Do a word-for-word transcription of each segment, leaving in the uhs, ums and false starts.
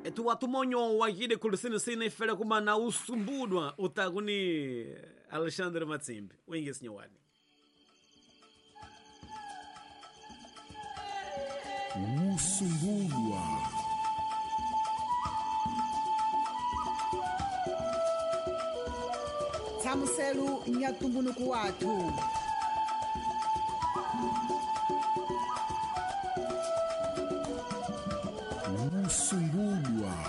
etu watu monyo wajide kulisini sine fere kuma na usumbudwa utaguni Alexandre Matsimbi wingi sinyawani usumbudwa Tamuselu nyatumbunuku watu usumbudwa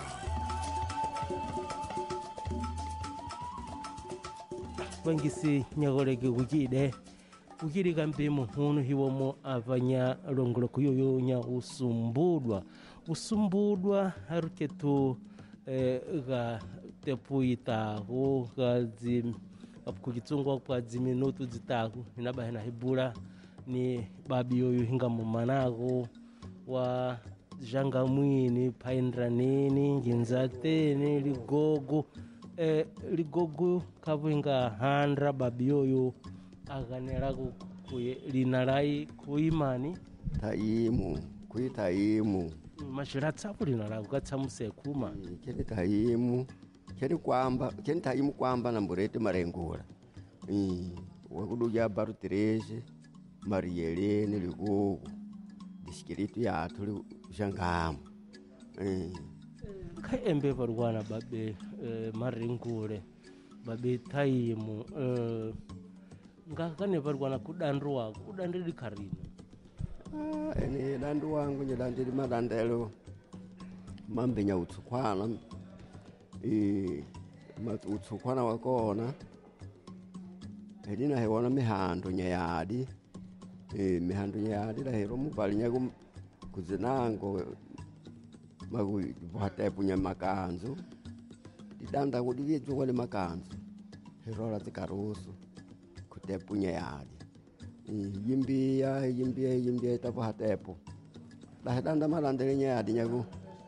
wangisi nyagoleke kujide kujide kampimu hunu hiwomo avanya longolo kuyoyo nya usumbudwa usumbudwa haruketu eh, ga tepuitahu ga zim kukitsungwa kwa ziminutu zitaku inabahena hibula ni babi yoyo hinga mumanako wa janga mwini paindra nini nginzateni ligogo eh, ligogo kavinga handra babi yoyo aganeraku kuye linalai kuimani taimu kui taimu mashira tsapu linalaku katsamusekuma kene taimu kene kwamba kene taimu kwamba namburete marengura mm wakuduja baru tereje marielene ligogo diskiritu ya tuli jangamu mm kai embe barwana babe eh, marengure babe taimu eh, ngakane barwana kudandruwa kudandiri karino ah ene dandu wangu nyadandiri madandelo mambenya utsukwana eh matu utsukwana wakona edina hewona mihando nyayadi eh mihando nyayadi la hero mubali nyago kuzinango magu bwate punya makanzu didanda kudivye jwale makanzu herola tikarusu kutepunya yadi yimbia yimbia yimbia tapo hatepo la danda malandele nyadi nyago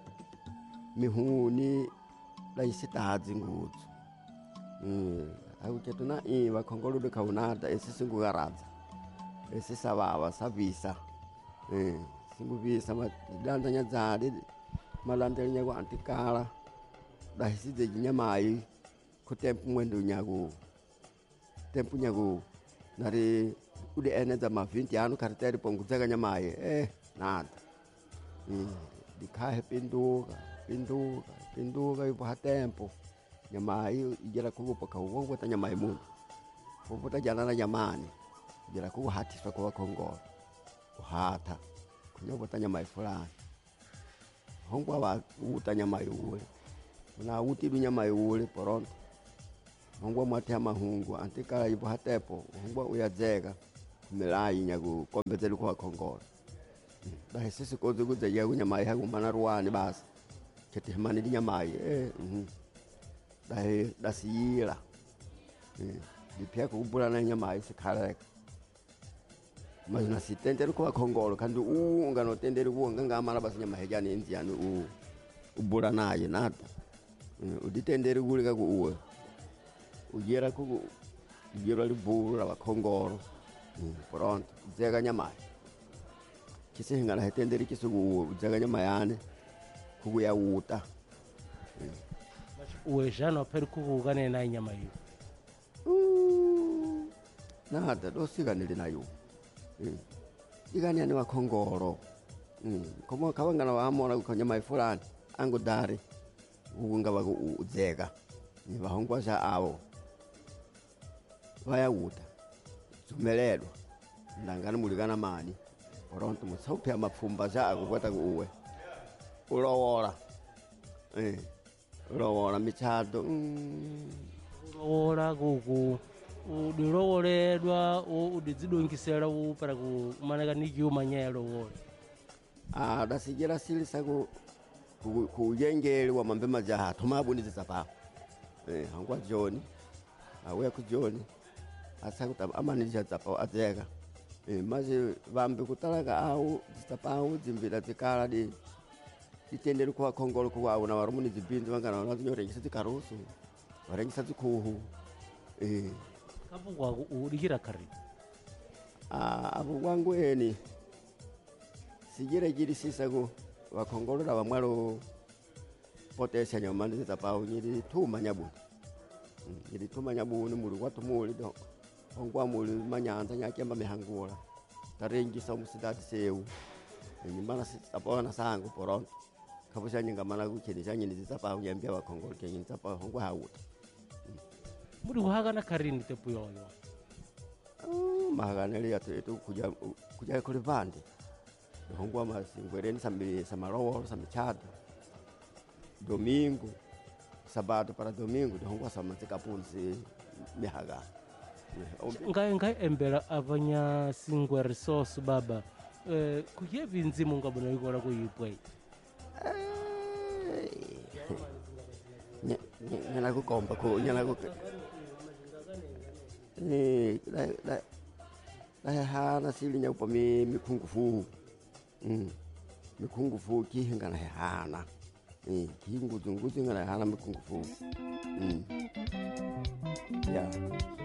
mihuni la isitazi nguzu mm au ketuna i bakongolo de kaunada ese singu garaza ese sababa sabisa eh singu bisa madanda nyazadi malandele nyago antikala la hiside nyamai kutempu mwendo nyago tempu nyago nari ude eneza mavinti anu kariteri ponguzaga nyamai eh nada mm dikahe pinduka pinduka pinduka ipo hatempo nyamai ijera kugupa kaugongo ta nyamai mundu poputa jana na nyamani ijera kugu hatiswa kwa kongo uhata kunyobo ta nyamai fulani hongwa wa uta nyamai ule na uti du nyamai ule poronto hongwa mate ya mahungu antikala ipo hatepo hongwa uyadzega milai nyagu kombezelu kwa kongo da sisi kozo guze ya nyamai hagu manarwani basi keti hamani di nyamai eh mhm dai dasiyila eh dipya kubula na nyamai sikhala mazina sitendere kwa kongolo kandi u ngano tendere ku nganga mala basi nyamai jani inziani u ubula naye nata uditendere kulika ku uwe ujera ku ujera libula bakongolo pronto zega nyamai kisenga na hetendere kisugu zega nyamai ane kugu ya uta uwe jano peri kukugane na inyama hiyo uh, nada dosiga nili nayo mm. igani ani wakongoro mm. komo kawangana wa amona kwa nyama fulani angu dare ugunga bago uzega ni bahongwa za awo vaya uta tumelelo ndangana muligana mani oronto musaupe amapfumba za agugwata uwe ulowora eh ulowora michado mm. ulowora gugu udirowoledwa udizidongisela upara ku manaka nikiuma nyelo wole ah dasijira silisa ku kujengeli wa mambe majaha tumabuniza sapa eh hangwa joni awe ku joni asakuta amanisha sapa azeka eh maze vambe kutalaga au zitapau zimbira zikala di ditendere kwa kongolo kwa una warumuni zibindi wangana nazinyorengisa zikarusu warengisa zikuhu eh kapo kwa urihira kari ah abu wangu eni sijira jiri sisago wakongolo na bamwalo potesha nyama ndi zapao nyiri tuma nyabu nyiri tuma nyabu ni muri watu muri do ongwa muri manyanza nyakemba mihangula tarengi sa musidati seu ni mana sapao na sangu poron kabusha nyinga mana kuchini cha nyini zapao nyambia wa Kongo kenyi zapao ongwa hauta muri kuhagana karini tepu yoyo uh, mahaganeli ya tu kuja kuja kulivandi ongwa masingwereni sambi samarowo samichado domingo sabato para domingo ongwa samanzika punzi mihaga ngai ngai embera abanya singwer sauce baba eh kuyevi nzimu ngabona yikora kuyipwe nyana kukomba ko nyana ku eh la la la hana silinya upa mi mikungufu mm mikungufu kihinga na hana eh kihingu zunguzi ngana hana mikungufu mm ya